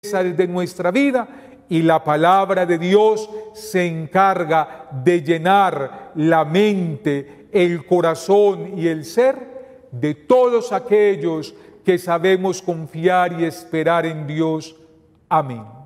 de nuestra vida, y la palabra de Dios se encarga de llenar la mente, el corazón y el ser de todos aquellos que sabemos confiar y esperar en Dios. Amén.